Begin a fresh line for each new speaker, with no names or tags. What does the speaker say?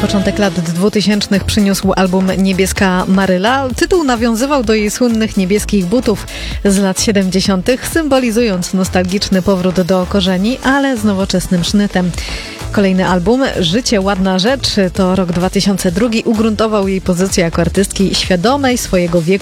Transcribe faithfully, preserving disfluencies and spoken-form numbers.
początek lat dwutysięcznych przyniósł album Niebieska Maryla. Tytuł nawiązywał do jej słynnych niebieskich butów z lat siedemdziesiątych, symbolizując nostalgiczny powrót do korzeni, ale z nowoczesnym sznytem. Kolejny album, Życie ładna rzecz, to rok dwa tysiące drugi, ugruntował jej pozycję jako artystki świadomej swojego wieku